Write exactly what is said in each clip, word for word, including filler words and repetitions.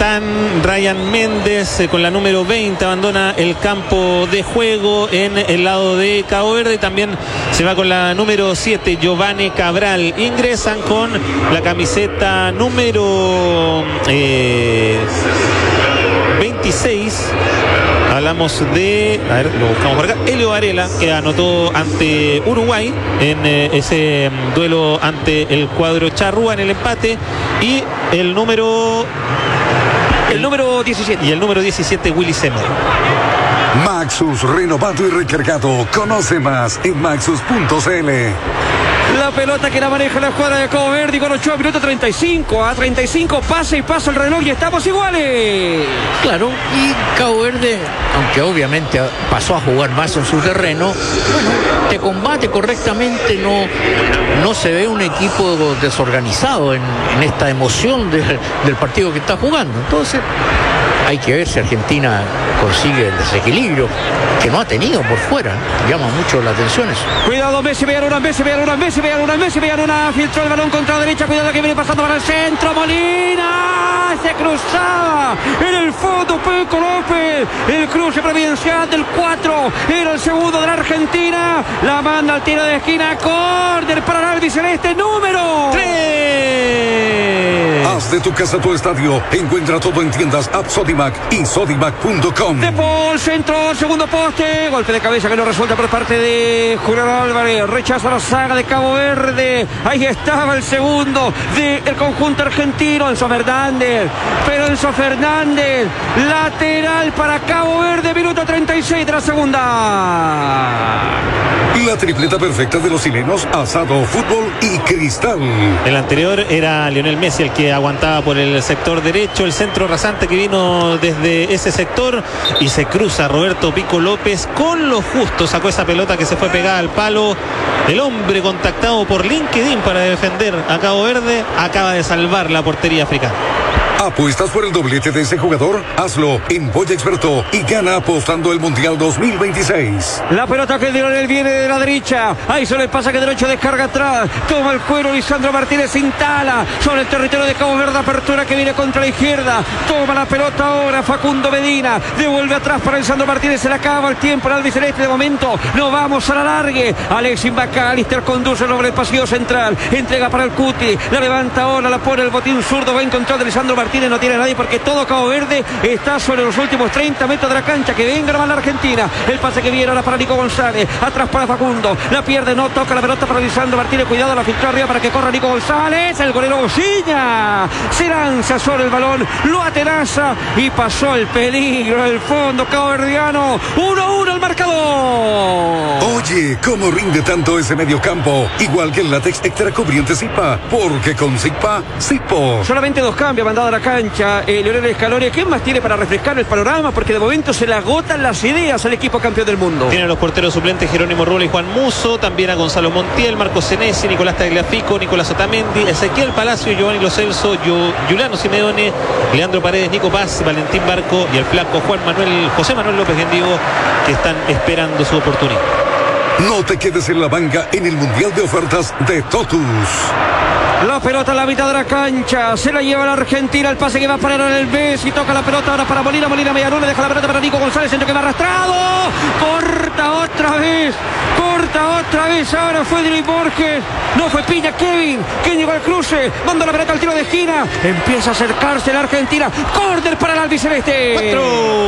capitán Ryan Méndez eh, con la número veinte abandona el campo de juego en el lado de Cabo Verde. También se va con la número siete Giovanni Cabral. Ingresan con la camiseta número eh, veintiséis. Hablamos de, a ver, lo buscamos por acá, Helio Varela, que anotó ante Uruguay en eh, ese um, duelo ante el cuadro charrúa en el empate. Y el número... El, el número diecisiete. Y el número diecisiete, Willy Semer. Maxus, renovado y recargado. Conoce más en maxus punto c l. La pelota que la maneja la escuadra de Cabo Verde con ocho minutos treinta y cinco. A treinta y cinco pasa y pasa el reloj y estamos iguales. Claro, y Cabo Verde, aunque obviamente pasó a jugar más en su terreno, bueno, te combate correctamente, no, no se ve un equipo desorganizado en, en esta emoción de, del partido que está jugando. Entonces, hay que ver si Argentina consigue el desequilibrio que no ha tenido por fuera. Llama mucho la atención eso. Cuidado, Messi, Villaluna, Messi, Villaluna, Messi, Villaluna, Messi, Villaluna. Filtró el balón contra la derecha. Cuidado que viene pasando para el centro. Molina se cruzaba en el fondo. Peco López. El cruce providencial del cuatro. Era el segundo de la Argentina. La manda al tiro de esquina. Córner para el albiceleste número tres. Haz de tu casa tu estadio. Encuentra todo en tiendas App Sodimac y sodimac punto com. De Paul, centro, segundo poste. Golpe de cabeza que no resulta por parte de Julián Álvarez. Rechaza la saga de Cabo Verde. Ahí estaba el segundo del conjunto argentino. Enzo Fernández. Pero Enzo Fernández. Lateral para Cabo Verde. Minuto treinta y seis de la segunda. La tripleta perfecta de los chilenos: asado, fútbol y cristal. El anterior era Lionel Messi el que aguantaba por el sector derecho. El centro rasante que vino desde ese sector y se cruza Roberto Pico López con lo justo. Sacó esa pelota que se fue pegada al palo. El hombre contactado por LinkedIn para defender a Cabo Verde acaba de salvar la portería africana. ¿Apuestas por el doblete de ese jugador? Hazlo en Polla Experto y gana apostando el Mundial dos mil veintiséis. La pelota que Lionel viene de la derecha. Ahí se le pasa que derecho descarga atrás. Toma el cuero Lisandro Martínez, instala sobre el territorio de Cabo Verde. Apertura que viene contra la izquierda. Toma la pelota ahora Facundo Medina. Devuelve atrás para Lisandro Martínez. Se le acaba el tiempo al albiceleste de momento. No vamos a la largue. Alexis McAllister conduce sobre el pasillo central. Entrega para el Cuti. La levanta ahora. La pone el botín zurdo. Va a encontrar de Lisandro Martínez. No tiene nadie porque todo Cabo Verde está sobre los últimos treinta metros de la cancha. Que venga nomás la Argentina. El pase que viene ahora para Nico González. Atrás para Facundo. La pierde, no toca la pelota para Lisandro Martínez. Cuidado, la filtró arriba para que corra Nico González. El golero Bocilla se lanza sobre el balón. Lo atenaza y pasó el peligro del fondo caboverdiano. uno a uno el marcador. Oye, ¿cómo rinde tanto ese mediocampo? Igual que el látex extra cubriente Zipa. Porque con Zipa, Zipo. Solamente dos cambios mandado a la cancha. Eh, Leonel Scaloni, ¿qué más tiene para refrescar el panorama? Porque de momento se le agotan las ideas al equipo campeón del mundo. Tiene a los porteros suplentes Jerónimo Ruola y Juan Musso. También a Gonzalo Montiel, Marcos Senesi, Nicolás Tagliafico, Nicolás Otamendi, Ezequiel Palacio, Giovanni Lo Celso, Giuliano Simeone, Leandro Paredes, Nico Paz, Valentín Barco y el flaco Juan Manuel, José Manuel López Gendigo, que están esperando su oportunidad. No te quedes en la banca en el Mundial de Ofertas de Totus. La pelota a la mitad de la cancha. Se la lleva la Argentina. El pase que va a parar en el Messi. Toca la pelota ahora para Molina. Molina Medialuna. Deja la pelota para Nico González. Centro que va arrastrado. Corta otra vez. Corta otra vez. Ahora fue Dri Borges. No fue Piña. Kevin. Que llegó al cruce. Manda la pelota al tiro de esquina. Empieza a acercarse la Argentina. Córner para el albiceleste. Cuatro.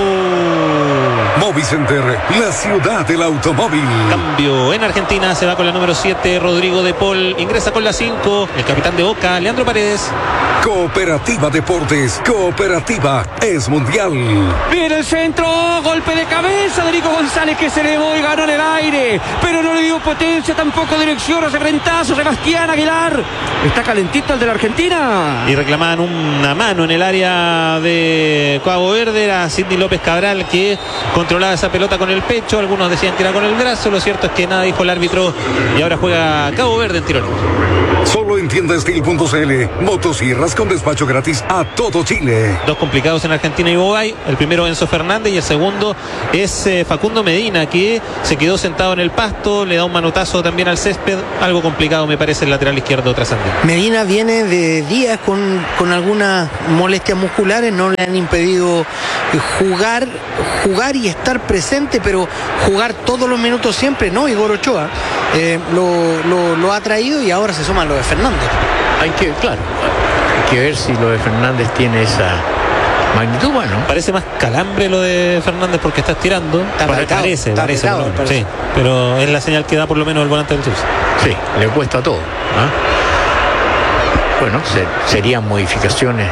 Movicenter, la ciudad del automóvil. Cambio en Argentina. Se va con la número siete, Rodrigo de Paul. Ingresa con la cinco, el capitán de Boca, Leandro Paredes. Cooperativa Deportes. Cooperativa es mundial. Viene el centro. Golpe de cabeza de Nico González que se elevó y ganó en el aire. Pero no le dio potencia, tampoco dirección. Hace frentazo Sebastián Aguilar. Está calentito el de la Argentina. Y reclamaban una mano en el área de Cabo Verde. Era Sidney López Cabral que controlaba esa pelota con el pecho. Algunos decían que era con el brazo. Lo cierto es que nada dijo el árbitro. Y ahora juega Cabo Verde en tiro libre. Solo en tienda steel punto c l. Motosierras con despacho gratis a todo Chile. Dos complicados en Argentina y Uruguay. El primero Enzo Fernández y el segundo es eh, Facundo Medina, que se quedó sentado en el pasto, le da un manotazo también al césped. Algo complicado me parece el lateral izquierdo trascendente. Medina viene de días con, con algunas molestias musculares, no le han impedido jugar, jugar y estar presente, pero jugar todos los minutos siempre, no. Igor Ochoa eh, lo, lo, lo ha traído y ahora se suma lo de Fernández. Hay que, claro, hay que ver si lo de Fernández tiene esa magnitud. Bueno, parece más calambre lo de Fernández porque está estirando. Está apretado, parece, está parece, apretado, pero, parece. sí, pero es la señal que da por lo menos el volante del Chelsea. Sí, le cuesta todo, ¿ah? Bueno, se, serían modificaciones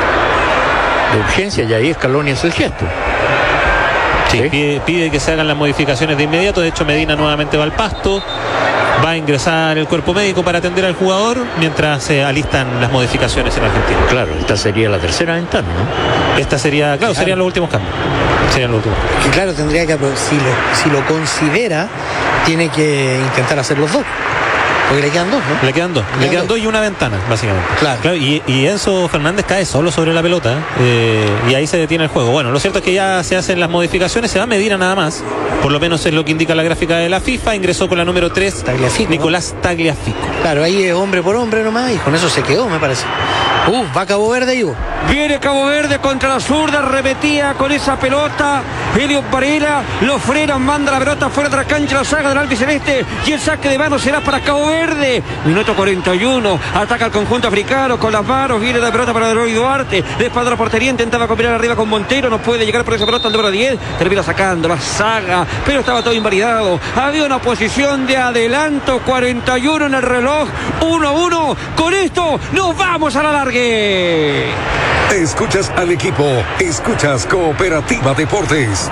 de urgencia y ahí Scaloni hace el gesto. Sí, ¿Sí? Pide, pide que se hagan las modificaciones de inmediato. De hecho, Medina nuevamente va al pasto. Va a ingresar el cuerpo médico para atender al jugador mientras se alistan las modificaciones en Argentina. Claro, esta sería la tercera ventana, ¿no? Esta sería, claro, Claro. serían los últimos cambios. Serían los últimos. Y claro, tendría que, si lo, si lo considera, tiene que intentar hacer los dos. Porque le quedan dos, ¿no? Le quedan dos, le quedan dos y una ventana, básicamente. Claro. y, y Enzo Fernández cae solo sobre la pelota eh, y ahí se detiene el juego. Bueno, lo cierto es que ya se hacen las modificaciones, se va a Medina nada más, por lo menos es lo que indica la gráfica de la FIFA. Ingresó con la número tres, Tagliafico, Nicolás Tagliafico. Claro, ahí es hombre por hombre nomás y con eso se quedó, me parece. Uh, va Cabo Verde, Ivo. Viene Cabo Verde contra la zurda, repetía con esa pelota. Elliot Varela lo frena, manda la pelota fuera de la cancha, la saga del albiceleste y el saque de mano será para Cabo Verde. Minuto cuarenta y uno, ataca el conjunto africano con las manos, viene la pelota para Roy Duarte, de espalda a la portería, intentaba combinar arriba con Montero, no puede llegar por esa pelota al número diez, termina sacando la saga, pero estaba todo invalidado. Había una posición de adelanto, cuarenta y uno en el reloj, uno a uno. Con esto nos vamos a la largue. Escuchas al equipo, escuchas Cooperativa Deportes.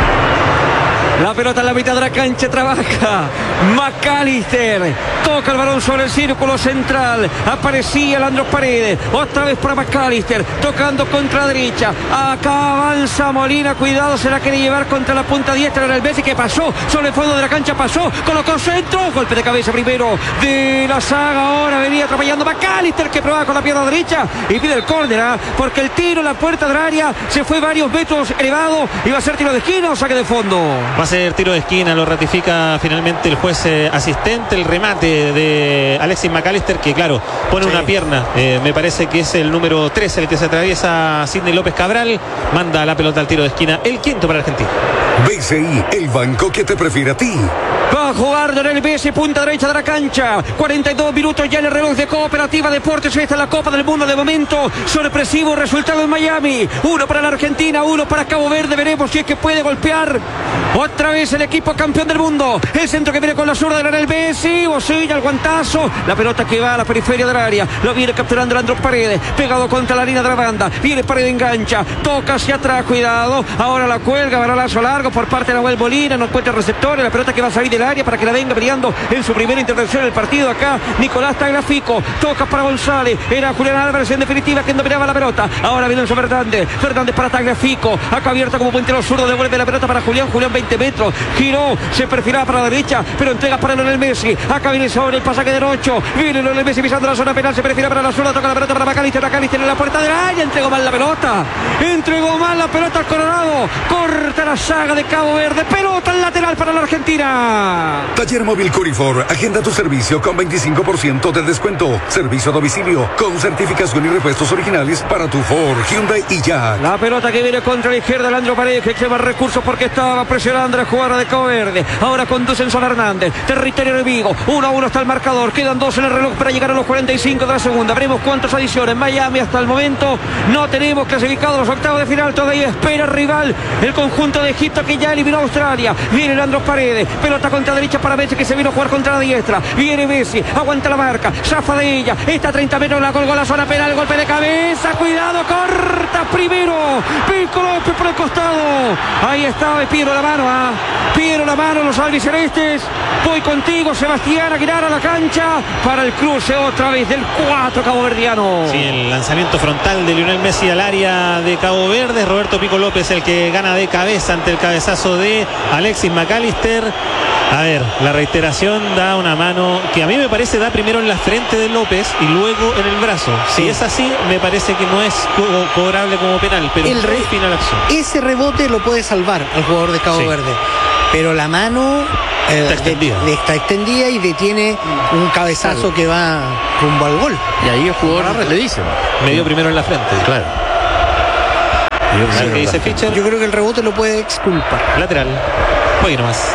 La pelota en la mitad de la cancha, trabaja McAllister, toca el balón sobre el círculo central, aparecía Leandro Paredes, otra vez para McAllister, tocando contra la derecha, acá avanza Molina, cuidado, se la quiere llevar contra la punta diestra en el Messi, que pasó sobre el fondo de la cancha, pasó, colocó centro, golpe de cabeza primero de la saga, ahora venía atropellando McAllister, que probaba con la pierna derecha y pide el córner, ¿eh? Porque el tiro en la puerta del área se fue varios metros elevado, iba a ser tiro de esquina o saque de fondo. Va a ser tiro de esquina, lo ratifica finalmente el juez eh, asistente. El remate de Alexis McAllister, que claro, pone sí. una pierna, eh, me parece que es el número tres el que se atraviesa. Sidney López Cabral manda la pelota al tiro de esquina, el quinto para Argentina. B C I, el banco que te prefiere a ti. Va a jugar Lionel Messi, punta derecha de la cancha. cuarenta y dos minutos ya en el reloj de Cooperativa Deportes. Esta es la Copa del Mundo de momento. Sorpresivo resultado en Miami. Uno para la Argentina, uno para Cabo Verde. Veremos si es que puede golpear otra vez el equipo campeón del mundo. El centro que viene con la zurda de Lionel Messi. Bocilla, el guantazo. La pelota que va a la periferia del área. Lo viene capturando Leandro Paredes. Pegado contra la línea de la banda. Viene Paredes, engancha. Toca hacia atrás, cuidado. Ahora la cuelga, balolazo largo por parte de Nahuel Molina. No encuentra receptores. La pelota que va a salir del área para que la venga peleando en su primera intervención en el partido. Acá Nicolás Tagliafico, toca para González, era Julián Álvarez en definitiva quien dominaba la pelota. Ahora viene Enzo Fernández, Fernández para Tagliafico, acá abierta como puntero zurdo, devuelve la pelota para Julián, Julián veinte metros, giró, se perfilaba para la derecha, pero entrega para Lionel Messi. Acá viene sobre el pasaje derecho, viene Lionel Messi pisando la zona penal, se perfila para la zurda, toca la pelota para McAllister, McAllister en la puerta del área, entregó mal la pelota, entregó mal la pelota al Colorado, corta la saga de Cabo Verde, pelota al lateral para la Argentina. Taller Móvil Curifor, agenda tu servicio con veinticinco por ciento de descuento. Servicio a domicilio con certificación y repuestos originales para tu Ford, Hyundai y Jack. La pelota que viene contra la izquierda, Leandro Paredes, que lleva recursos porque estaba presionando a la jugada de Cabo Verde. Ahora conduce Enzo Hernández, territorio enemigo. uno a uno está el marcador, quedan dos en el reloj para llegar a los cuarenta y cinco de la segunda. Veremos cuántas adiciones. Miami hasta el momento no tenemos clasificados los octavos de final, todavía espera el rival, el conjunto de Egipto que ya eliminó a Australia. Viene Leandro Paredes, pelota contra la derecha para Messi, que se vino a jugar contra la diestra. Viene Messi, aguanta la marca, zafa de ella, está a treinta metros, la colgó la zona penal, golpe de cabeza, cuidado, corta primero Romero, Pico López por el costado, ahí estaba Piero la mano, ¿ah? Piero la mano, los albicelestes. Voy contigo, Sebastián Aguilar, a la cancha para el cruce otra vez del cuatro caboverdiano. Sí, el lanzamiento frontal de Lionel Messi al área de Cabo Verde. Roberto Pico López el que gana de cabeza ante el cabezazo de Alexis McAllister. A ver, la reiteración da una mano que a mí me parece da primero en la frente de López y luego en el brazo. Si sí. es así, me parece que no es co- cobrable como penal, pero el re- final acción. Ese rebote lo puede salvar al jugador de Cabo sí. Verde, pero la mano eh, está, extendida. De, de, está extendida y detiene un cabezazo claro. que va rumbo al gol. Y ahí el jugador le dice: me dio primero en la frente. Claro. Yo, que dice Fischer? Yo creo que el rebote lo puede exculpar. Lateral. Juegue nomás.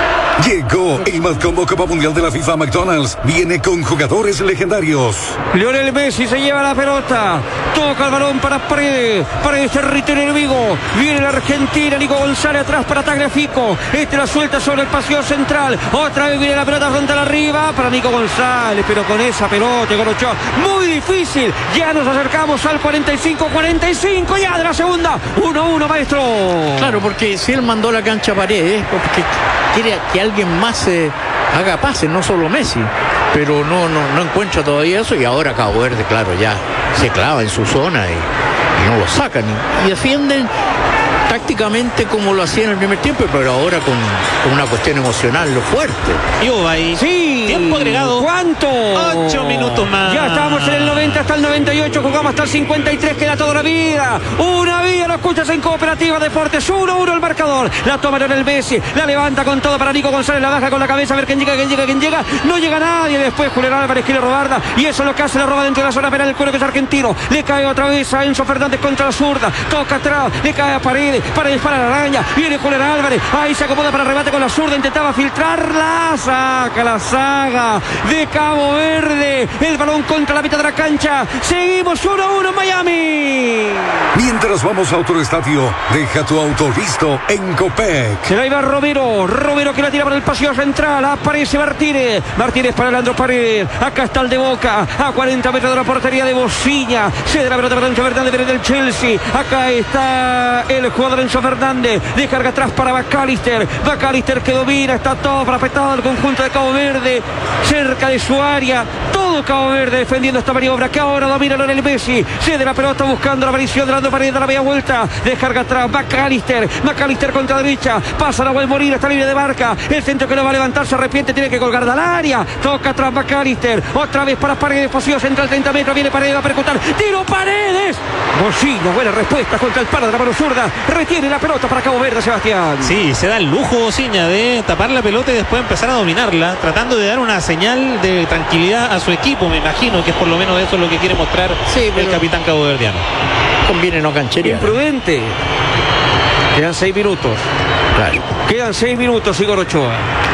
Llegó el más combo Copa Mundial de la FIFA McDonald's. Viene con jugadores legendarios. Lionel Messi se lleva la pelota. Toca el balón para Paredes. Paredes, territorio enemigo. Viene la Argentina. Nico González atrás para Tagliafico. Este la suelta sobre el pasillo central. Otra vez viene la pelota frontal arriba para Nico González. Pero con esa pelota, con Ochoa. Muy difícil. Ya nos acercamos al cuarenta y cinco cuarenta y cinco ya de la segunda. uno uno, maestro. Claro, porque si él mandó la cancha a Paredes, porque quiere que alguien más eh, haga pases, no solo Messi, pero no, no, no encuentra todavía eso, y ahora Cabo Verde, claro, ya se clava en su zona y, y no lo sacan y, y defienden tácticamente como lo hacía en el primer tiempo, pero ahora con, con una cuestión emocional lo fuerte. Y hubo ahí sí, tiempo agregado. ¿Cuánto? Ocho minutos más. Ya estamos en el noventa hasta el noventa y ocho, jugamos hasta el cincuenta y tres, queda toda la vida. Una vida, lo escuchas en Cooperativa Deportes. uno uno el marcador. La toma Lionel Messi, la levanta con todo para Nico González, la baja con la cabeza, a ver quién llega, quién llega, quién llega. No llega nadie. Después Julián Álvarez quiere robarla y eso es lo que hace, la roba dentro de la zona penal el cuero que es argentino. Le cae otra vez a Enzo Fernández contra la zurda. Toca atrás, le cae a Paredes. Paredes para la araña. Viene Julián Álvarez. Ahí se acomoda para remate con la zurda. Intentaba filtrarla. Saca la saga de Cabo Verde. El balón contra la mitad de la cancha. Seguimos uno a uno en Miami. Mientras vamos a otro estadio, deja tu auto listo en Copec. Se la iba Romero. Romero que la tira por el pasillo central. Aparece Martínez. Martínez para Leandro Paredes. Acá está el de Boca. A cuarenta metros de la portería de Bocilla. Se da la pelota para Enzo Fernández. Viene del Chelsea. Acá está el jugador Enzo Fernández. Descarga atrás para McAllister. McAllister que domina. Está todo para afectado el conjunto de Cabo Verde. Cerca de su área. Todo Cabo Verde defendiendo esta maniobra que ahora domina Lionel Messi. Cede la pelota buscando la aparición de Leandro Paredes de la media vuelta. Descarga atrás McAllister. McAllister contra derecha. Pasa la Nahuel Molina. Está libre de marca. El centro que no va a levantar. Se arrepiente. Tiene que colgar del área. Toca atrás McAllister. Otra vez para Paredes. Pasillo central treinta metros. Viene Paredes. Va a percutar. Tiro Paredes. Bocino. Buena respuesta contra el palo de la mano zurda. Retiene la pelota para Cabo Verde, Sebastián. Sí, se da el lujo Bociña de tapar la pelota y después empezar a dominarla, tratando de dar una señal de tranquilidad a su equipo. Me imagino que es por lo menos eso lo que quiere mostrar sí, el capitán caboverdiano. Conviene no canchería. Imprudente. Quedan seis minutos. Claro. Quedan seis minutos, Igor Ochoa.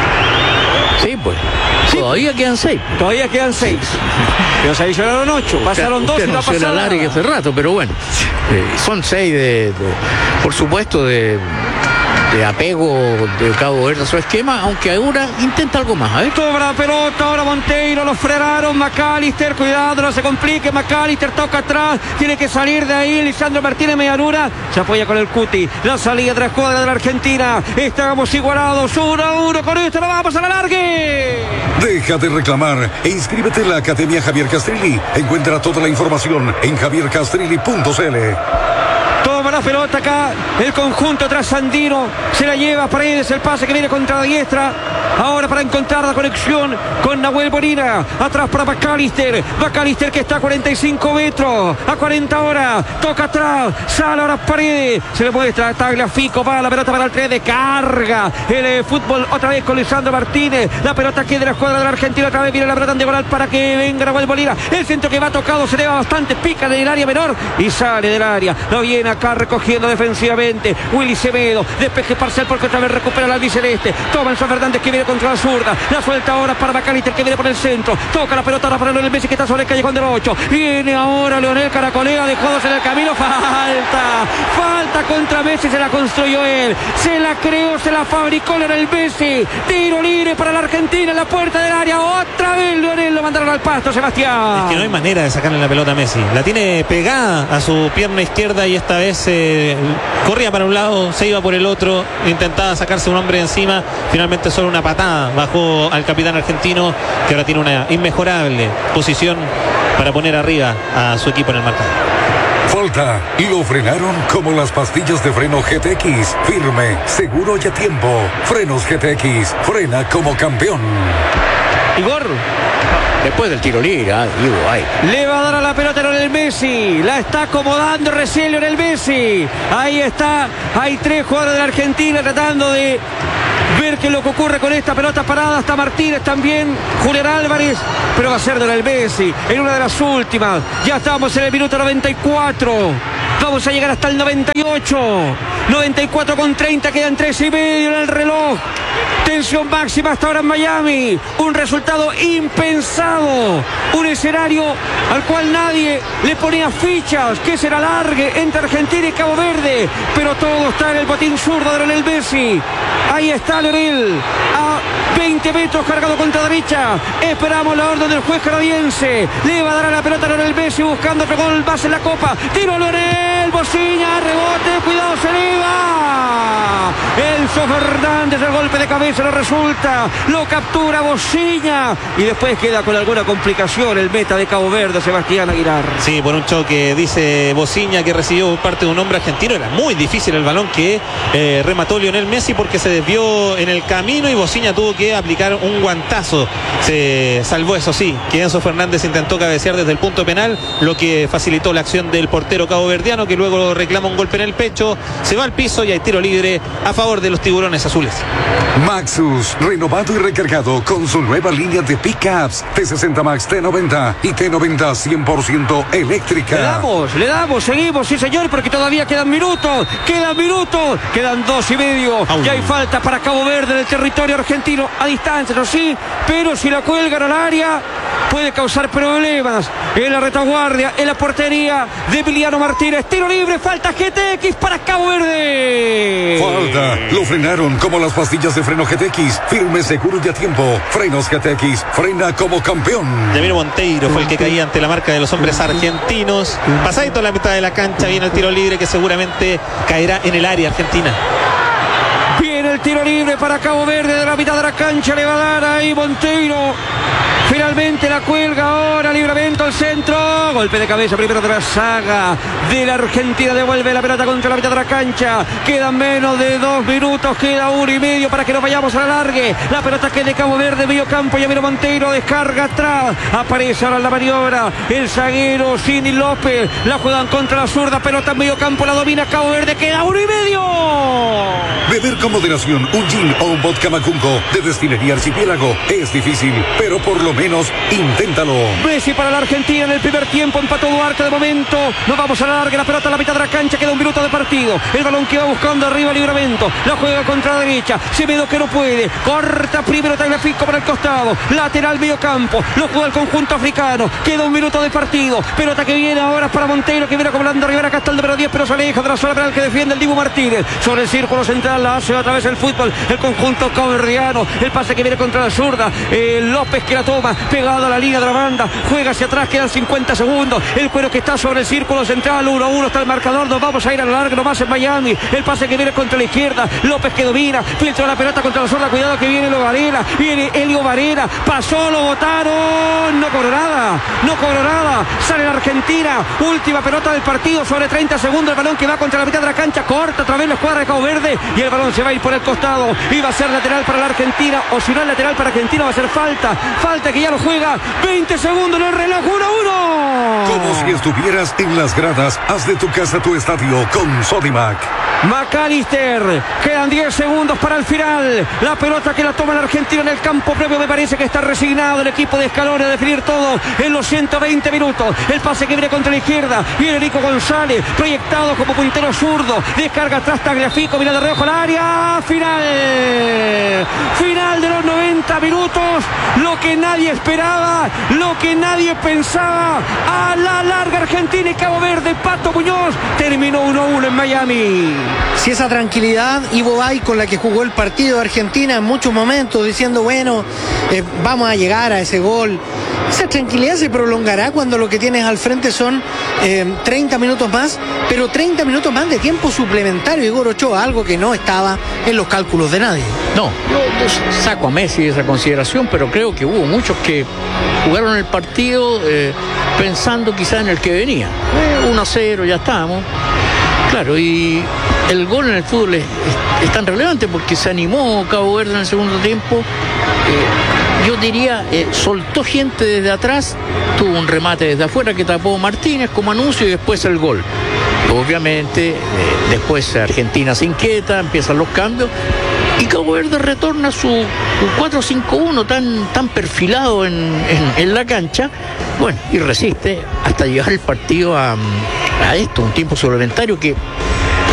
Sí, pues. Sí. Todavía quedan seis. Todavía quedan seis. Pero se adicionaron ocho. Pasaron dos y no pasaron nada. Hace rato, pero bueno. Eh, son seis de, de, por supuesto, de, de apego de Cabo Verde a su esquema, aunque ahora intenta algo más. A ver. Cobra la pelota, ahora Monteiro, lo frenaron. McAllister, cuidado, no se complique. McAllister toca atrás, tiene que salir de ahí. Lisandro Martínez, medianura, se apoya con el Cuti. La salida de la escuadra de la Argentina. Estamos igualados, uno a uno. Con esto lo vamos a la largue. Deja de reclamar e inscríbete en la Academia Javier Castrilli. Encuentra toda la información en javier castrilli punto c l. Toma la pelota acá, el conjunto trasandino, se la lleva Paredes, el pase que viene contra la diestra, ahora para encontrar la conexión con Nahuel Molina, atrás para McAllister, McAllister que está a cuarenta y cinco metros, a cuarenta ahora, toca atrás, sale ahora Paredes, se le muestra Tagliafico, va la pelota para el tres de carga, el eh, fútbol otra vez con Lisandro Martínez, la pelota aquí de la escuadra de la Argentina, otra vez viene la pelota en diagonal para que venga Nahuel Molina, el centro que va tocado, se eleva bastante, pica en el área menor y sale del área, lo viene acá recogiendo defensivamente Willy Semedo, despeje parcial porque otra vez recupera la albiceleste, toma Enzo Fernández que viene contra la zurda, la suelta ahora para McAllister que viene por el centro, toca la pelota ahora para Lionel Messi que está sobre el callejón del ocho, viene ahora Leonel Caracolea, dejó dos en el camino, falta, falta contra Messi, se la construyó él, se la creó, se la fabricó Lionel Messi. Tiro libre para la Argentina en la puerta del área. Otra vez Lionel, lo mandaron al pasto, Sebastián. Es que no hay manera de sacarle la pelota a Messi. La tiene pegada a su pierna izquierda y esta vez eh, corría para un lado, se iba por el otro, intentaba sacarse un hombre encima. Finalmente solo una patada bajó al capitán argentino, que ahora tiene una inmejorable posición para poner arriba a su equipo en el marcador. Falta, y lo frenaron como las pastillas de freno G T X. Firme, seguro y a tiempo. Frenos G T X, frena como campeón. Igor. Después del tiro libre, ah, digo, ay. Le va a dar a la pelota a Lionel Messi. La está acomodando recién Lionel Messi. Ahí está. Hay tres jugadores de la Argentina tratando de ver qué es lo que ocurre con esta pelota parada. Está Martínez también, Julián Álvarez, pero va a ser Lionel Messi en una de las últimas. Ya estamos en el minuto noventa y cuatro. Vamos a llegar hasta el noventa y ocho. noventa y cuatro con treinta, quedan tres y medio en el reloj. Tensión máxima hasta ahora en Miami. Un resultado impensado. Un escenario al cual nadie le ponía fichas. Que será largue entre Argentina y Cabo Verde. Pero todo está en el botín zurdo de Lionel Messi. Ahí está Lionel. A veinte metros cargado contra derecha. Esperamos la orden del juez canadiense. Le va a dar a la pelota a Lionel Messi buscando otro gol más en la Copa. Tiro Lionel. Bocina. Rebote. Cuidado. Se eleva. Enzo Fernández. El golpe de cabeza no resulta. Lo captura Bocina. Y después queda con alguna complicación el meta de Cabo Verde, Sebastián Aguilar. Sí, por un choque, dice Bocina, que recibió por parte de un hombre argentino. Era muy difícil el balón que eh, remató Lionel Messi porque se desvió en el camino y Bocina tuvo que aplicar un guantazo. Se salvó, eso sí, que Enzo Fernández intentó cabecear desde el punto penal, lo que facilitó la acción del portero caboverdiano, que luego reclama un golpe en el pecho, se va al piso y hay tiro libre a favor de los tiburones azules. Maxus, renovado y recargado con su nueva línea de pickups T sesenta Max, T noventa y T noventa cien por ciento eléctrica. Le damos, le damos, seguimos, sí señor, porque todavía quedan minutos, quedan minutos, quedan dos y medio. Aún. Ya hay falta para Cabo Verde en el territorio argentino, a distancia, no sí, pero si la cuelgan al área puede causar problemas en la retaguardia, en la portería de Emiliano Martínez. Tiro libre, falta G T X para Cabo Verde. Falta, lo frenaron como las pastillas de freno G T X. Firme, seguro y a tiempo. Frenos G T X, frena como campeón. Yamiro Monteiro fue el que caía ante la marca de los hombres argentinos. Pasadito a la mitad de la cancha, viene el tiro libre que seguramente caerá en el área argentina. Viene el tiro libre para Cabo Verde de la mitad de la cancha, le va a dar ahí Monteiro. Finalmente la cuelga ahora, Livramento al centro, golpe de cabeza primero de la saga de la Argentina, devuelve la pelota contra la mitad de la cancha, quedan menos de dos minutos, queda uno y medio para que nos vayamos a la largue, la pelota que de Cabo Verde, medio campo, Yamiro Monteiro descarga atrás, aparece ahora en la maniobra, el zaguero Cini López, la juegan contra la zurda, pelota en medio campo, la domina Cabo Verde, queda uno y medio. Beber con moderación un gin o un vodka Macungo de Destilería Archipiélago es difícil, pero por lo menos inténtalo. Messi para la Argentina en el primer tiempo, empató Duarte de momento, nos vamos a la larga, la pelota a la mitad de la cancha, queda un minuto de partido, el balón que va buscando arriba Livramento, la juega contra la derecha, Semedo que no puede, corta primero Tagliafico para el costado, lateral medio campo, lo juega el conjunto africano, queda un minuto de partido, pelota que viene ahora para Monteiro, que viene acomodando Rivera, acá está el número diez, pero se aleja de la zona penal que defiende el Dibu Martínez, sobre el círculo central, la hace otra vez el fútbol, el conjunto caboverdiano, el pase que viene contra la zurda, eh, López que la toma, pegado a la línea de la banda, juega hacia atrás, quedan cincuenta segundos, el cuero que está sobre el círculo central, uno a uno está el marcador, nos vamos a ir a la larga nomás en Miami, el pase que viene contra la izquierda, López que domina, filtra la pelota contra la zurda, cuidado que viene Elio Varela, viene Elio Varela, pasó, lo botaron, no cobró nada, no cobró nada, sale la Argentina, última pelota del partido, sobre treinta segundos, el balón que va contra la mitad de la cancha, corta otra vez la escuadra de Cabo Verde, y el balón se va a ir por el costado, y va a ser lateral para la Argentina, o si no es lateral para Argentina va a ser falta, falta que ya lo juega, veinte segundos en el reloj, uno a uno. Como si estuvieras en las gradas, haz de tu casa tu estadio con Sodimac. McAllister. Quedan diez segundos para el final. La pelota que la toma la Argentina en el campo propio. Me parece que está resignado el equipo de Scaloni a definir todo en los ciento veinte minutos. El pase que viene contra la izquierda. Viene Nico González, proyectado como puntero zurdo. Descarga atrás Tagliafico, mira de reojo al área. Final. Final de los noventa minutos. Lo que nadie esperaba, lo que nadie pensaba. A la larga Argentina y Cabo Verde. Pato Muñoz terminó uno a uno en Miami. Si esa tranquilidad, Ivo Bay, con la que jugó el partido de Argentina en muchos momentos, diciendo, bueno, eh, vamos a llegar a ese gol. Esa tranquilidad se prolongará cuando lo que tienes al frente son eh, treinta minutos más, pero treinta minutos más de tiempo suplementario, Igor Ochoa, algo que no estaba en los cálculos de nadie. No, yo, yo saco a Messi de esa consideración, pero creo que hubo muchos que jugaron el partido eh, pensando quizá en el que venía. Eh, uno a cero, ya estábamos. Claro, y el gol en el fútbol es, es, es tan relevante porque se animó Cabo Verde en el segundo tiempo. Eh, yo diría, eh, soltó gente desde atrás, tuvo un remate desde afuera que tapó Martínez como anuncio y después el gol. Obviamente, eh, después Argentina se inquieta, empiezan los cambios y Cabo Verde retorna su cuatro cinco uno tan, tan perfilado en, en, en la cancha, bueno, y resiste hasta llevar el partido a, a esto, un tiempo suplementario que